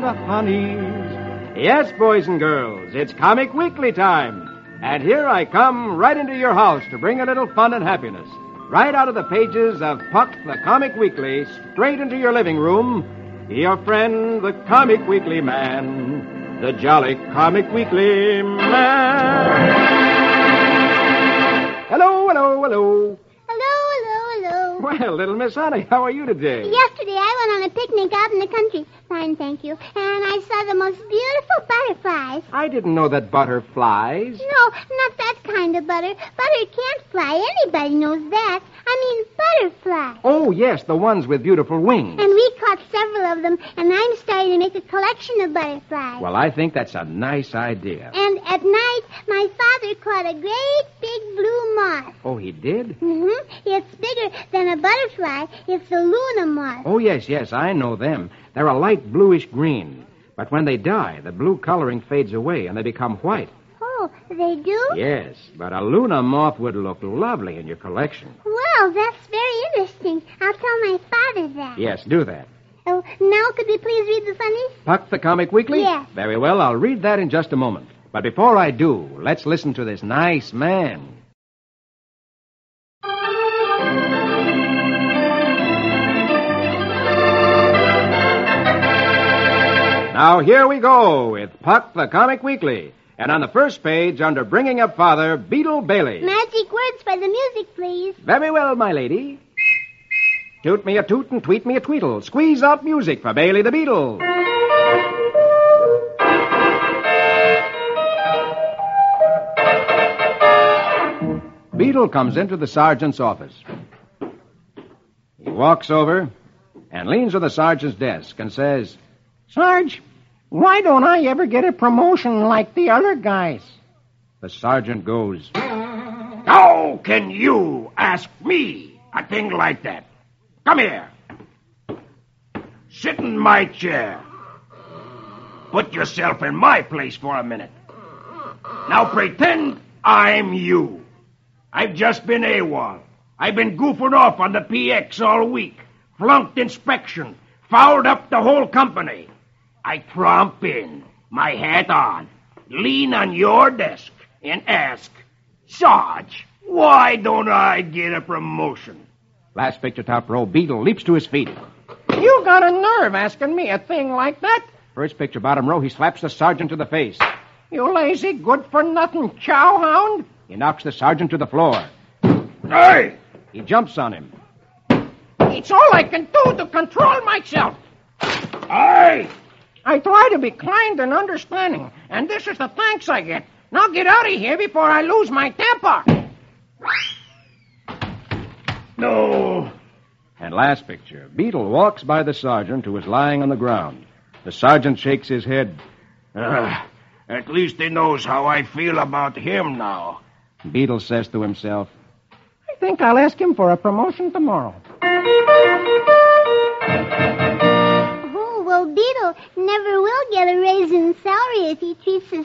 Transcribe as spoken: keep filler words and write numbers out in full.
honeys. Yes, boys and girls, it's Comic Weekly time. And here I come right into your house to bring a little fun and happiness. Right out of the pages of Puck the Comic Weekly, straight into your living room, your friend, the Comic Weekly man, the jolly Comic Weekly man. Hello, hello, hello. Hello, hello, hello. Well, little Miss Honey, how are you today? Yesterday I went on a picnic out in the country. Fine, thank you. And I saw the most beautiful butterflies. I didn't know that butter flies. No, not that kind of butter. Butter can't fly. Anybody knows that. I mean butterflies. Oh, yes, the ones with beautiful wings. And we caught several of them, and I'm starting to make a collection of butterflies. Well, I think that's a nice idea. And at night, my father caught a great big blue moth. Oh, he did? Mm-hmm. It's bigger than a butterfly. It's the Luna moth. Oh, yes, yes, I know them. They're a light bluish green. But when they die, the blue coloring fades away and they become white. Oh, they do? Yes, but a Luna moth would look lovely in your collection. Well, that's very interesting. I'll tell my father that. Yes, do that. Oh, now could we please read the funnies? Puck the Comic Weekly? Yes. Very well, I'll read that in just a moment. But before I do, let's listen to this nice man. Now, here we go with Puck the Comic Weekly. And on the first page, under Bringing Up Father, Beetle Bailey. Magic words by the music, please. Very well, my lady. Toot me a toot and tweet me a tweetle. Squeeze out music for Bailey the Beetle. Beetle comes into the sergeant's office. He walks over and leans to the sergeant's desk and says, Sarge, why don't I ever get a promotion like the other guys? The sergeant goes, How can you ask me a thing like that? Come here. Sit in my chair. Put yourself in my place for a minute. Now pretend I'm you. I've just been AWOL. I've been goofing off on the P X all week. Flunked inspection. Fouled up the whole company. I tromp in, my hat on, lean on your desk, and ask, Sarge, why don't I get a promotion? Last picture, top row, Beetle leaps to his feet. You got a nerve asking me a thing like that? First picture, bottom row, he slaps the sergeant to the face. You lazy, good-for-nothing chowhound. He knocks the sergeant to the floor. Hey! He jumps on him. It's all I can do to control myself. Hey! I try to be kind and understanding, and this is the thanks I get. Now get out of here before I lose my temper. No. And last picture, Beetle walks by the sergeant who is lying on the ground. The sergeant shakes his head. Uh, at least he knows how I feel about him now. Beetle says to himself, I think I'll ask him for a promotion tomorrow. Oh, well, Beetle never will get a raise in salary if he treats his